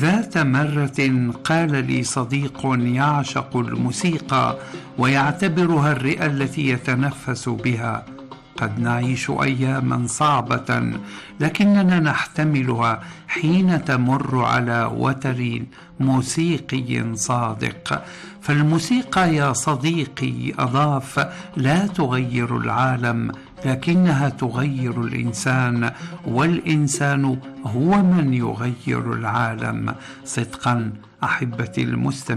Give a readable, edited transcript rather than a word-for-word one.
ذات مرة قال لي صديق يعشق الموسيقى ويعتبرها الرئة التي يتنفس بها: قد نعيش أياما صعبة لكننا نحتملها حين تمر على وتر موسيقي صادق. فالموسيقى يا صديقي، أضاف، لا تغير العالم لكنها تغير الإنسان، والإنسان هو من يغير العالم. صدقا أحبتي المستمعين.